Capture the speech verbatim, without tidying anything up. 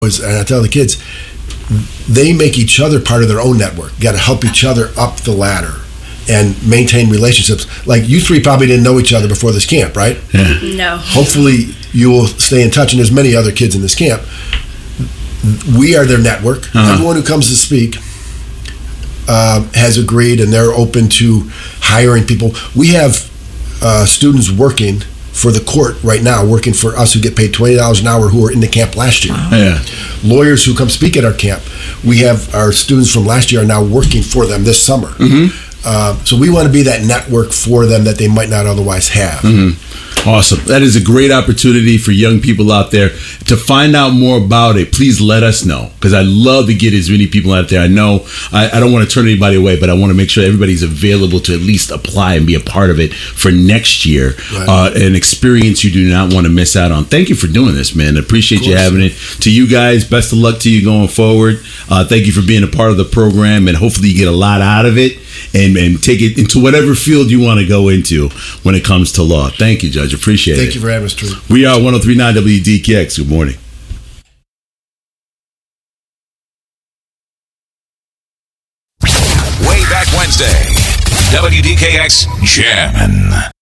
is, and I tell the kids, they make each other part of their own network. You got to help each other up the ladder and maintain relationships. Like you three probably didn't know each other before this camp, right? Yeah. No. Hopefully you will stay in touch, and there's many other kids in this camp. We are their network. Uh-huh. Everyone who comes to speak uh, has agreed, and they're open to hiring people. We have uh, students working for the court right now, working for us, who get paid twenty dollars an hour, who were in the camp last year. Wow. Yeah. Lawyers who come speak at our camp. We have our students from last year are now working for them this summer. Mm-hmm. Uh, so we want to be that network for them that they might not otherwise have. Mm-hmm. Awesome. That is a great opportunity for young people out there to find out more about it. Please let us know, because I love to get as many people out there. I know I, I don't want to turn anybody away, but I want to make sure everybody's available to at least apply and be a part of it for next year. Right. Uh, an experience you do not want to miss out on. Thank you for doing this, man. I appreciate you having it. To you guys, best of luck to you going forward. Uh, thank you for being a part of the program, and hopefully you get a lot out of it and, and take it into whatever field you want to go into when it comes to law. Thank you, Judge. Appreciate Thank it. Thank you for having us, Drew. We are one oh three point nine W D K X. Good morning. Way back Wednesday, W D K X Jammin'.